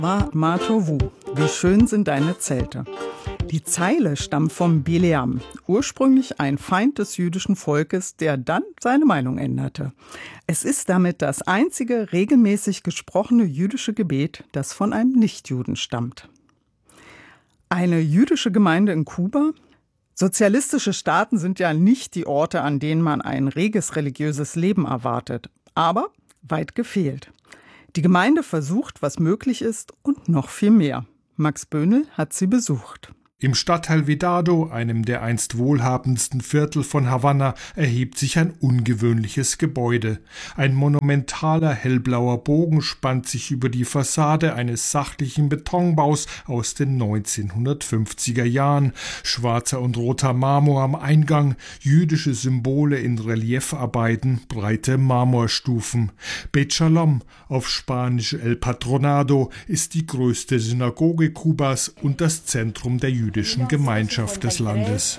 Ma Tovu, wie schön sind deine Zelte. Die Zeile stammt vom Bileam, ursprünglich ein Feind des jüdischen Volkes, der dann seine Meinung änderte. Es ist damit das einzige regelmäßig gesprochene jüdische Gebet, das von einem Nichtjuden stammt. Eine jüdische Gemeinde in Kuba? Sozialistische Staaten sind ja nicht die Orte, an denen man ein reges religiöses Leben erwartet, aber weit gefehlt. Die Gemeinde versucht, was möglich ist und noch viel mehr. Max Böhnel hat sie besucht. Im Stadtteil Vedado, einem der einst wohlhabendsten Viertel von Havanna, erhebt sich ein ungewöhnliches Gebäude. Ein monumentaler hellblauer Bogen spannt sich über die Fassade eines sachlichen Betonbaus aus den 1950er Jahren. Schwarzer und roter Marmor am Eingang, jüdische Symbole in Reliefarbeiten, breite Marmorstufen. Bet Shalom, auf Spanisch El Patronado, ist die größte Synagoge Kubas und das Zentrum der jüdischen Gemeinschaft des Landes.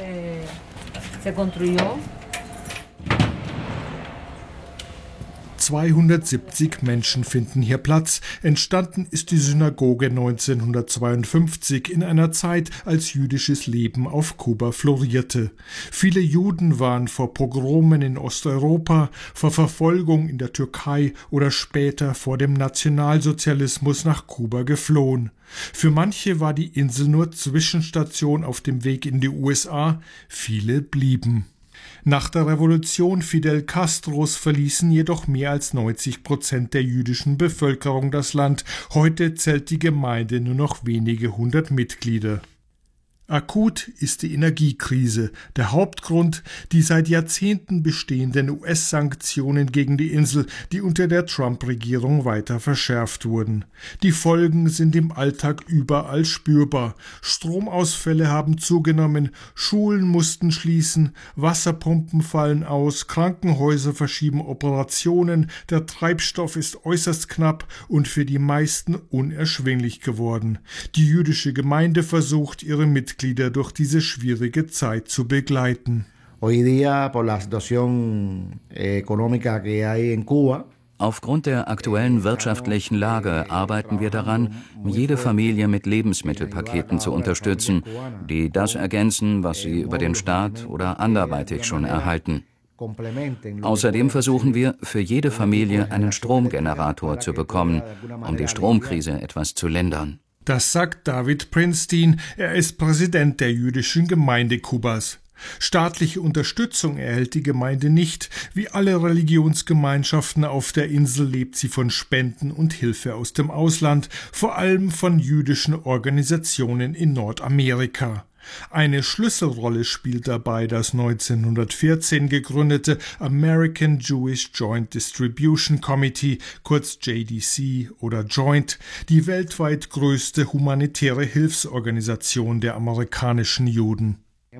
270 Menschen finden hier Platz. Entstanden ist die Synagoge 1952 in einer Zeit, als jüdisches Leben auf Kuba florierte. Viele Juden waren vor Pogromen in Osteuropa, vor Verfolgung in der Türkei oder später vor dem Nationalsozialismus nach Kuba geflohen. Für manche war die Insel nur Zwischenstation auf dem Weg in die USA, viele blieben. Nach der Revolution Fidel Castros verließen jedoch mehr als 90% der jüdischen Bevölkerung das Land. Heute zählt die Gemeinde nur noch wenige hundert Mitglieder. Akut ist die Energiekrise. Der Hauptgrund, die seit Jahrzehnten bestehenden US-Sanktionen gegen die Insel, die unter der Trump-Regierung weiter verschärft wurden. Die Folgen sind im Alltag überall spürbar. Stromausfälle haben zugenommen, Schulen mussten schließen, Wasserpumpen fallen aus, Krankenhäuser verschieben Operationen, der Treibstoff ist äußerst knapp und für die meisten unerschwinglich geworden. Die jüdische Gemeinde versucht, ihre Mitglieder durch diese schwierige Zeit zu begleiten. Aufgrund der aktuellen wirtschaftlichen Lage arbeiten wir daran, jede Familie mit Lebensmittelpaketen zu unterstützen, die das ergänzen, was sie über den Staat oder anderweitig schon erhalten. Außerdem versuchen wir, für jede Familie einen Stromgenerator zu bekommen, um die Stromkrise etwas zu lindern. Das sagt David Prinstein, er ist Präsident der jüdischen Gemeinde Kubas. Staatliche Unterstützung erhält die Gemeinde nicht. Wie alle Religionsgemeinschaften auf der Insel lebt sie von Spenden und Hilfe aus dem Ausland, vor allem von jüdischen Organisationen in Nordamerika. Eine Schlüsselrolle spielt dabei das 1914 gegründete American Jewish Joint Distribution Committee, kurz JDC oder Joint, die weltweit größte humanitäre Hilfsorganisation der amerikanischen Juden.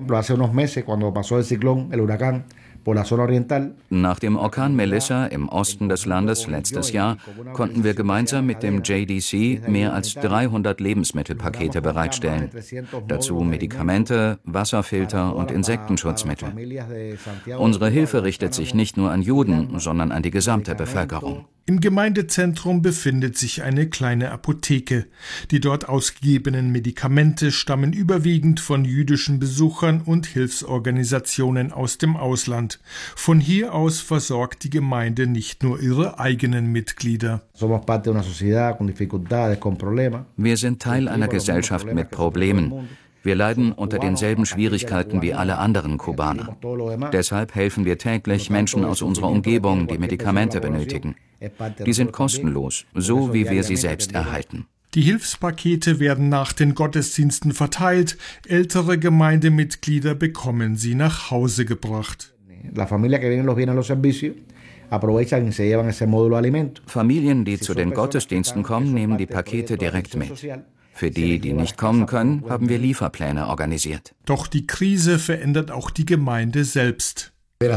Nach dem Orkan Melissa im Osten des Landes letztes Jahr konnten wir gemeinsam mit dem JDC mehr als 300 Lebensmittelpakete bereitstellen. Dazu Medikamente, Wasserfilter und Insektenschutzmittel. Unsere Hilfe richtet sich nicht nur an Juden, sondern an die gesamte Bevölkerung. Im Gemeindezentrum befindet sich eine kleine Apotheke. Die dort ausgegebenen Medikamente stammen überwiegend von jüdischen Besuchern und Hilfsorganisationen aus dem Ausland. Von hier aus versorgt die Gemeinde nicht nur ihre eigenen Mitglieder. Wir sind Teil einer Gesellschaft mit Problemen. Wir leiden unter denselben Schwierigkeiten wie alle anderen Kubaner. Deshalb helfen wir täglich Menschen aus unserer Umgebung, die Medikamente benötigen. Die sind kostenlos, so wie wir sie selbst erhalten. Die Hilfspakete werden nach den Gottesdiensten verteilt. Ältere Gemeindemitglieder bekommen sie nach Hause gebracht. Familien, die zu den Gottesdiensten kommen, nehmen die Pakete direkt mit. Für die, die nicht kommen können, haben wir Lieferpläne organisiert. Doch die Krise verändert auch die Gemeinde selbst. Wir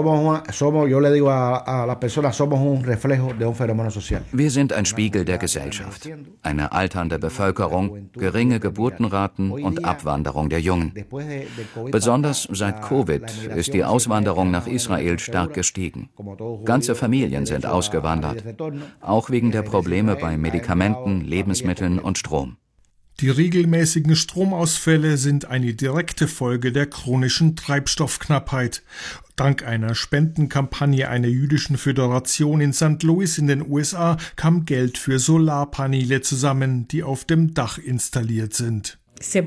sind ein Spiegel der Gesellschaft. Eine alternde Bevölkerung, geringe Geburtenraten und Abwanderung der Jungen. Besonders seit Covid ist die Auswanderung nach Israel stark gestiegen. Ganze Familien sind ausgewandert, auch wegen der Probleme bei Medikamenten, Lebensmitteln und Strom. Die regelmäßigen Stromausfälle sind eine direkte Folge der chronischen Treibstoffknappheit. Dank einer Spendenkampagne einer jüdischen Föderation in St. Louis in den USA kam Geld für Solarpaneele zusammen, die auf dem Dach installiert sind.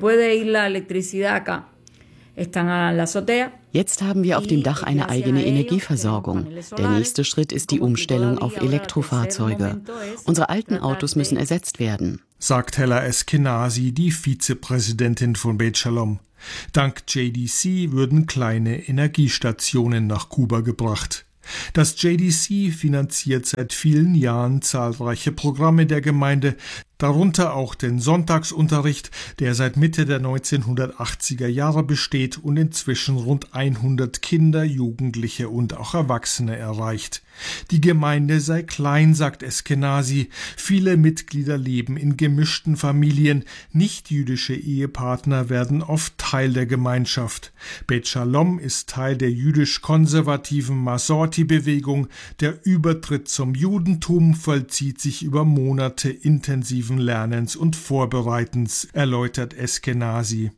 Jetzt haben wir auf dem Dach eine eigene Energieversorgung. Der nächste Schritt ist die Umstellung auf Elektrofahrzeuge. Unsere alten Autos müssen ersetzt werden, sagt Hella Eskenazi, die Vizepräsidentin von Beit Shalom. Dank JDC würden kleine Energiestationen nach Kuba gebracht. Das JDC finanziert seit vielen Jahren zahlreiche Programme der Gemeinde, darunter auch den Sonntagsunterricht, der seit Mitte der 1980er Jahre besteht und inzwischen rund 100 Kinder, Jugendliche und auch Erwachsene erreicht. Die Gemeinde sei klein, sagt Eskenazi. Viele Mitglieder leben in gemischten Familien. Nichtjüdische Ehepartner werden oft Teil der Gemeinschaft. Beit Shalom ist Teil der jüdisch-konservativen Masorti-Bewegung. Der Übertritt zum Judentum vollzieht sich über Monate intensiven Lernens und Vorbereitens, erläutert Eskenazi.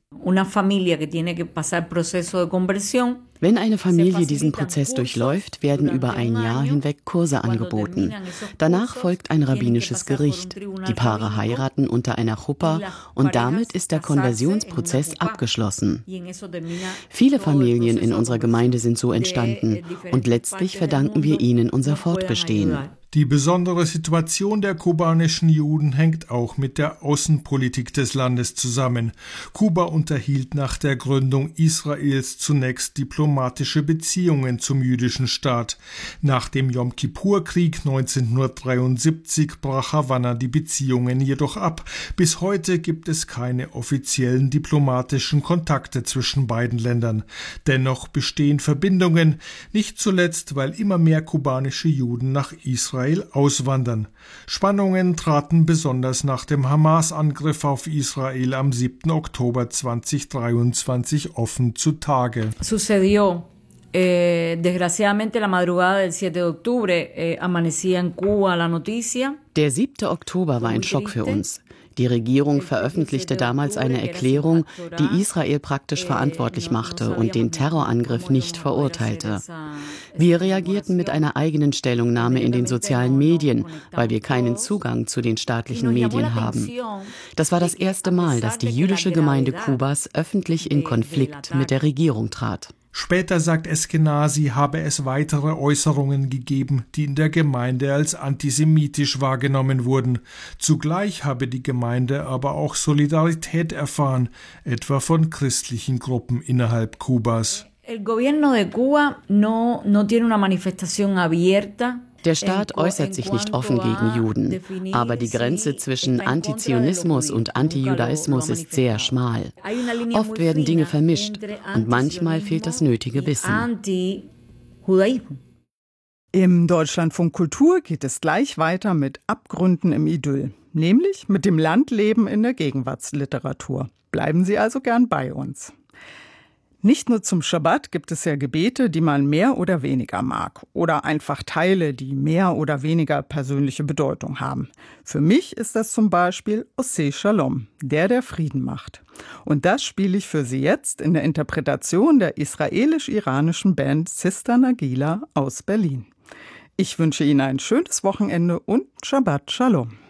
Wenn eine Familie diesen Prozess durchläuft, werden über ein Jahr hinweg Kurse angeboten. Danach folgt ein rabbinisches Gericht. Die Paare heiraten unter einer Chuppa und damit ist der Konversionsprozess abgeschlossen. Viele Familien in unserer Gemeinde sind so entstanden und letztlich verdanken wir ihnen unser Fortbestehen. Die besondere Situation der kubanischen Juden hängt auch mit der Außenpolitik des Landes zusammen. Kuba unterhielt nach der Gründung Israels zunächst diplomatische Beziehungen zum jüdischen Staat. Nach dem Jom-Kippur-Krieg 1973 brach Havanna die Beziehungen jedoch ab. Bis heute gibt es keine offiziellen diplomatischen Kontakte zwischen beiden Ländern. Dennoch bestehen Verbindungen, nicht zuletzt, weil immer mehr kubanische Juden nach Israel auswandern. Spannungen traten besonders nach dem Hamas-Angriff auf Israel am 7. Oktober 2023 offen zutage. Desgraciadamente la madrugada del 7 de octubre amanecía en Cuba la noticia. Der 7. Oktober war ein Schock für uns. Die Regierung veröffentlichte damals eine Erklärung, die Israel praktisch verantwortlich machte und den Terrorangriff nicht verurteilte. Wir reagierten mit einer eigenen Stellungnahme in den sozialen Medien, weil wir keinen Zugang zu den staatlichen Medien haben. Das war das erste Mal, dass die jüdische Gemeinde Kubas öffentlich in Konflikt mit der Regierung trat. Später sagt Eskenazi, habe es weitere Äußerungen gegeben, die in der Gemeinde als antisemitisch wahrgenommen wurden. Zugleich habe die Gemeinde aber auch Solidarität erfahren, etwa von christlichen Gruppen innerhalb Kubas. El gobierno de Cuba no tiene una manifestación abierta. Der Staat äußert sich nicht offen gegen Juden, aber die Grenze zwischen Antizionismus und Antijudaismus ist sehr schmal. Oft werden Dinge vermischt und manchmal fehlt das nötige Wissen. Im Deutschlandfunk Kultur geht es gleich weiter mit Abgründen im Idyll, nämlich mit dem Landleben in der Gegenwartsliteratur. Bleiben Sie also gern bei uns. Nicht nur zum Schabbat gibt es ja Gebete, die man mehr oder weniger mag oder einfach Teile, die mehr oder weniger persönliche Bedeutung haben. Für mich ist das zum Beispiel Oseh Shalom, der Frieden macht. Und das spiele ich für Sie jetzt in der Interpretation der israelisch-iranischen Band Sister Nagila aus Berlin. Ich wünsche Ihnen ein schönes Wochenende und Shabbat Shalom.